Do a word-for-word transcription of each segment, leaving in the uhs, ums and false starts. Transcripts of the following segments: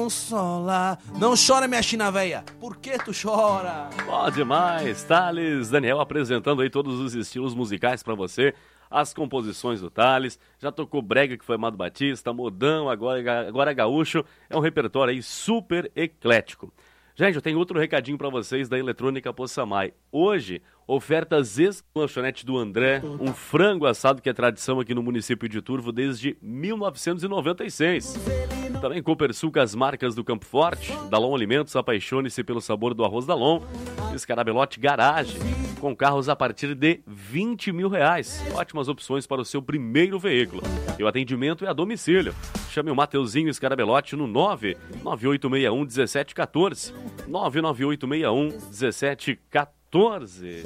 Consola. Não chora, minha china véia. Por que tu chora? Pode demais. Thales Daniel apresentando aí todos os estilos musicais pra você. As composições do Thales. Já tocou brega, que foi Amado Batista, modão, agora, agora gaúcho. É um repertório aí super eclético. Gente, eu tenho outro recadinho pra vocês da Eletrônica Poçamai. Hoje, ofertas ex-lanchonete do André, um frango assado que é tradição aqui no município de Turvo desde mil novecentos e noventa e seis. Também Copersul com as marcas do Campo Forte, Dalon Alimentos, apaixone-se pelo sabor do arroz Dalon, Escarabelote Garage, com carros a partir de vinte mil reais. Ótimas opções para o seu primeiro veículo. E o atendimento é a domicílio. Chame o Mateuzinho Escarabelote no nove nove oito seis um um sete um quatro. nove nove oito seis um um sete um quatro.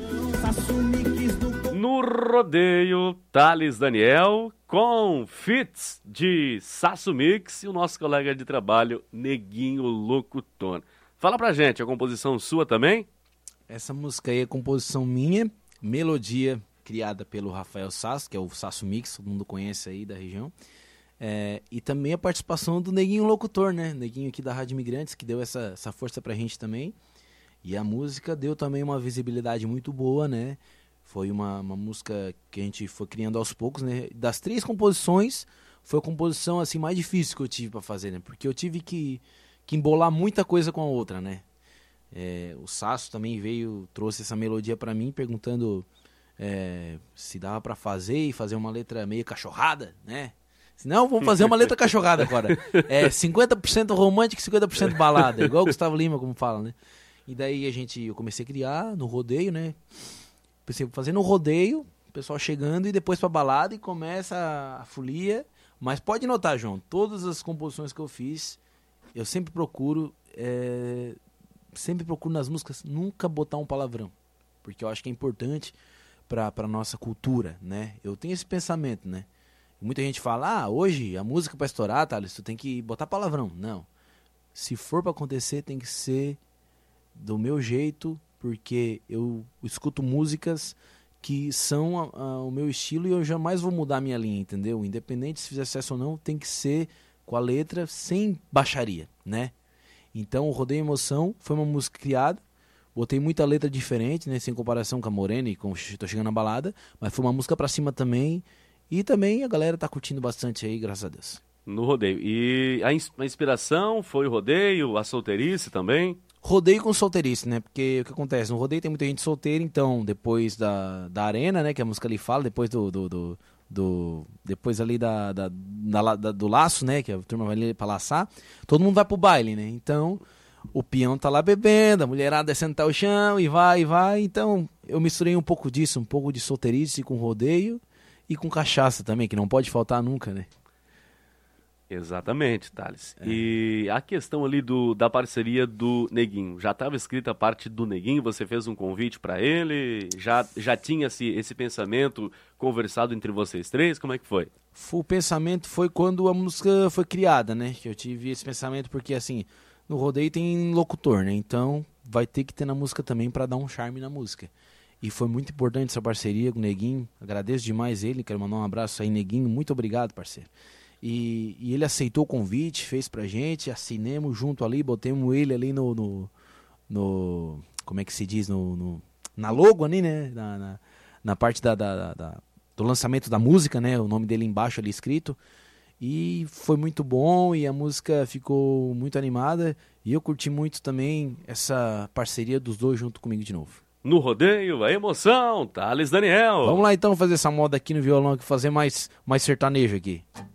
No rodeio, Thales Daniel com fits de Sasso Mix e o nosso colega de trabalho, Neguinho Locutor. Fala pra gente, a composição sua também? Essa música aí é composição minha, melodia criada pelo Rafael Sasso, que é o Sasso Mix, todo mundo conhece aí da região. É, e também a participação do Neguinho Locutor, né? Neguinho aqui da Rádio Imigrantes, que deu essa, essa força pra gente também. E a música deu também uma visibilidade muito boa, né? Foi uma, uma música que a gente foi criando aos poucos, né? Das três composições, foi a composição assim, mais difícil que eu tive pra fazer, né? Porque eu tive que, que embolar muita coisa com a outra, né? É, o Sasso também veio, trouxe essa melodia pra mim, perguntando é, se dava pra fazer e fazer uma letra meio cachorrada, né? Se não, vamos fazer uma letra cachorrada agora. É cinquenta por cento romântico e cinquenta por cento balada, igual o Gustavo Lima, como fala, né? E daí a gente, eu comecei a criar no rodeio, né? Pensei, fazendo um rodeio, o pessoal chegando e depois pra balada e começa a, a folia. Mas pode notar, João, todas as composições que eu fiz, eu sempre procuro, é, sempre procuro nas músicas nunca botar um palavrão. Porque eu acho que é importante pra, pra nossa cultura, né? Eu tenho esse pensamento, né? Muita gente fala, ah, hoje a música pra estourar, Thales, tu tem que botar palavrão. Não. Se for pra acontecer, tem que ser do meu jeito, porque eu escuto músicas que são a, a, o meu estilo e eu jamais vou mudar a minha linha, entendeu? Independente se fizer sucesso ou não, tem que ser com a letra sem baixaria, né? Então, o Rodeio Emoção foi uma música criada, botei muita letra diferente, né? Sem comparação com a Morena e com Tô Chegando na Balada, mas foi uma música pra cima também, e também a galera tá curtindo bastante aí, graças a Deus. No rodeio. E a, ins- a inspiração foi o rodeio, a solteirice também? Rodeio com solteirice, né? Porque o que acontece? No rodeio tem muita gente solteira, então depois da, da arena, né? Que a música ali fala, depois do... do, do, do depois ali da, da, da, da- do laço, né? Que a turma vai ali pra laçar. Todo mundo vai pro baile, né? Então o peão tá lá bebendo, a mulherada descendo até o chão e vai, e vai. Então eu misturei um pouco disso, um pouco de solteirice com rodeio e com cachaça também, que não pode faltar nunca, né? Exatamente, Thales. É. E a questão ali do, da parceria do Neguinho, já estava escrita a parte do Neguinho, você fez um convite para ele, já, já tinha esse, esse pensamento conversado entre vocês três, como é que foi? O pensamento foi quando a música foi criada, né? Que eu tive esse pensamento porque, assim, no rodeio tem locutor, né? Então vai ter que ter na música também para dar um charme na música. E foi muito importante essa parceria com o Neguinho, agradeço demais ele, quero mandar um abraço aí, Neguinho, muito obrigado, parceiro. E, e ele aceitou o convite, fez pra gente, assinemos junto ali, botemos ele ali no, no, no como é que se diz, no, no na logo ali, né, na, na, na parte da, da, da, do lançamento da música, né, o nome dele embaixo ali escrito, e foi muito bom, e a música ficou muito animada, e eu curti muito também essa parceria dos dois junto comigo de novo. No rodeio, a emoção, Thales Daniel. Vamos lá então fazer essa moda aqui no violão, aqui, fazer mais, mais sertanejo aqui.